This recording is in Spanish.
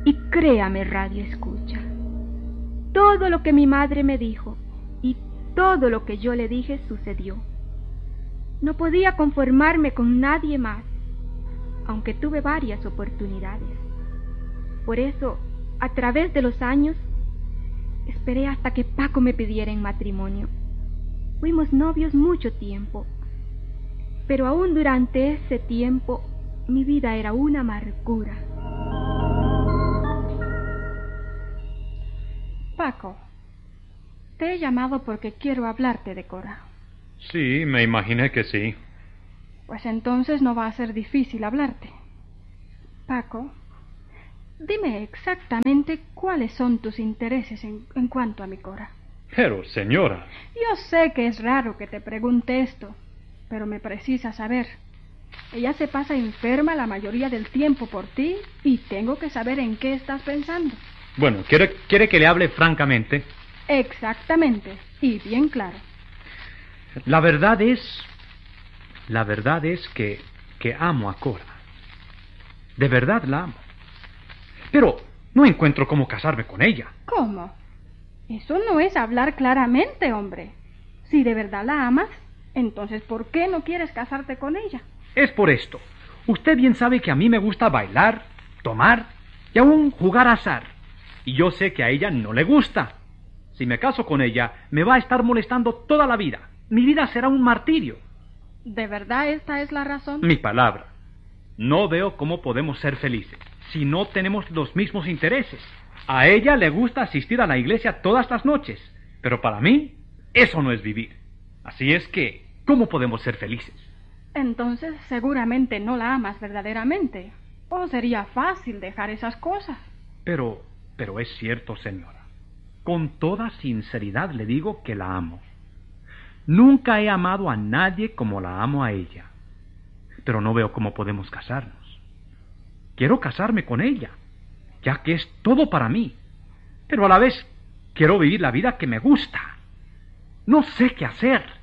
Y créame, radio escucha, todo lo que mi madre me dijo y todo lo que yo le dije sucedió. No podía conformarme con nadie más, aunque tuve varias oportunidades. Por eso, a través de los años, esperé hasta que Paco me pidiera en matrimonio. Fuimos novios mucho tiempo, pero aún durante ese tiempo mi vida era una amargura. Paco, te he llamado porque quiero hablarte de Cora. Sí, me imaginé que sí. Pues entonces no va a ser difícil hablarte. Paco, dime exactamente cuáles son tus intereses en cuanto a mi Cora. Pero, señora... Yo sé que es raro que te pregunte esto, pero me precisa saber. Ella se pasa enferma la mayoría del tiempo por ti y tengo que saber en qué estás pensando. Bueno, ¿quiere que le hable francamente? Exactamente, y bien claro. La verdad es que amo a Cora. De verdad la amo. Pero no encuentro cómo casarme con ella. ¿Cómo? Eso no es hablar claramente, hombre. Si de verdad la amas, entonces ¿por qué no quieres casarte con ella? Es por esto. Usted bien sabe que a mí me gusta bailar, tomar y aún jugar azar. Y yo sé que a ella no le gusta. Si me caso con ella, me va a estar molestando toda la vida. Mi vida será un martirio. ¿De verdad esta es la razón? Mi palabra. No veo cómo podemos ser felices si no tenemos los mismos intereses. A ella le gusta asistir a la iglesia todas las noches, pero para mí eso no es vivir. Así es que, ¿cómo podemos ser felices? Entonces seguramente no la amas verdaderamente. ¿O sería fácil dejar esas cosas? Pero es cierto, señora. Con toda sinceridad le digo que la amo. Nunca he amado a nadie como la amo a ella. Pero no veo cómo podemos casarnos. Quiero casarme con ella, ya que es todo para mí. Pero a la vez quiero vivir la vida que me gusta. No sé qué hacer.